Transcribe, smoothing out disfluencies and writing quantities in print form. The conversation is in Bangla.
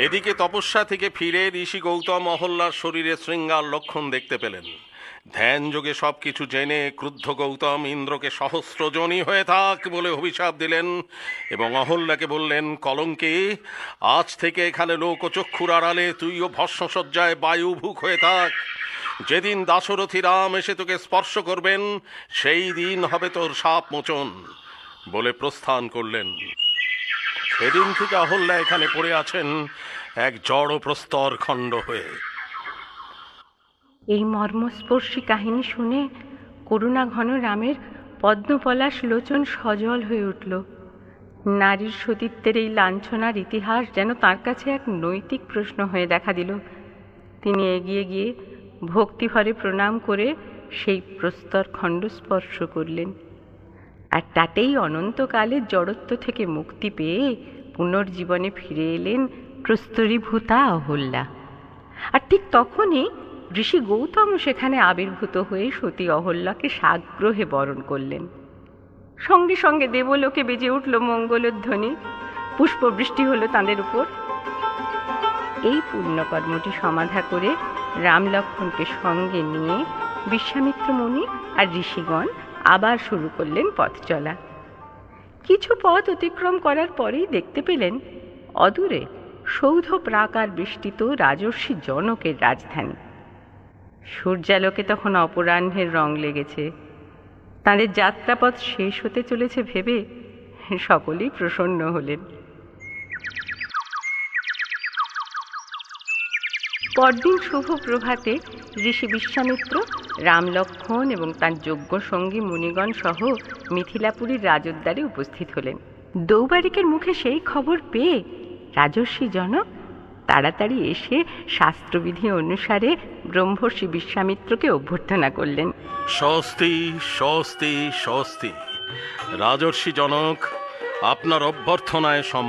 এদিকে তপস্যা থেকে ফিরে ঋষি গৌতম অহল্যার শরীরে শৃঙ্গার লক্ষণ দেখতে পেলেন। ধ্যান যোগে সবকিছু জেনে ক্রুদ্ধ গৌতম ইন্দ্রকে সহস্রজনী হয়ে থাক বলে অভিশাপ দিলেন এবং অহল্যাকে বললেন, কলঙ্কে, আজ থেকে এখানে লোকচক্ষুর আড়ালে তুইও ভস্মসজ্জায় বায়ুভুক হয়ে থাক। যেদিন দাশরথী রাম এসে তোকে স্পর্শ করবেন সেই দিন হবে তোর শাপ মোচন বলে প্রস্থান করলেন। সেদিন থেকে অহল্যা এখানে পড়ে আছেন এক জড় প্রস্তর খণ্ড হয়ে। এই মর্মস্পর্শী কাহিনী শুনে করুণা ঘন রামের পদ্মপলাশ লোচন সজল হয়ে উঠল। নারীর সতীত্বের এই লাঞ্ছনার ইতিহাস যেন তার কাছে এক নৈতিক প্রশ্ন হয়ে দেখা দিল। তিনি এগিয়ে গিয়ে ভক্তিভরে প্রণাম করে সেই প্রস্তর খণ্ড স্পর্শ করলেন, আর তাতেই অনন্তকালের জড়ত্ব থেকে মুক্তি পেয়ে পুনর্জীবনে ফিরে এলেন প্রস্তরীভূতা অহল্যা। আর ঠিক তখনই ঋষি গৌতম সেখানে আবির্ভূত হয়ে সতী অহল্যাকে সাগ্রহে বরণ করলেন। সঙ্গে সঙ্গে দেবলোকে বেজে উঠল মঙ্গলধ্বনি, পুষ্পবৃষ্টি হলো তাঁদের উপর। এই পুণ্যকর্মটি সমাধা করে রাম লক্ষ্মণকে সঙ্গে নিয়ে বিশ্বামিত্র মুনি আর ঋষিগণ আবার শুরু করলেন পথ চলা। কিছু পথ অতিক্রম করার পরেই দেখতে পেলেন অদূরে সৌধ প্রাকার বেষ্টিত রাজর্ষি জনকের রাজধানী। সূর্যালোকে তখন অপরাহ্নের রং লেগেছে। তাঁদের যাত্রাপথ শেষ হতে চলেছে ভেবে সকলেই প্রসন্ন হলেন। পরদিন শুভ প্রভাতে ঋষি বিশ্বামিত্র রাম লক্ষ্মণ এবং তাঁর যোগ্য সঙ্গী মুনিগণ সহ মিথিলাপুরীর রাজোদ্বারে উপস্থিত হলেন। দৌবারিকের মুখে সেই খবর পেয়ে রাজর্ষি জনক তাড়াতাড়ি এসে শাস্ত্রবিধি অনুসারে ব্রহ্মর্ষি বিশ্বামিত্রকে অভ্যর্থনা করলেন। স্বস্তি স্বস্তি স্বস্তি। রাজর্ষি জনক, আপনার অভ্যর্থনায়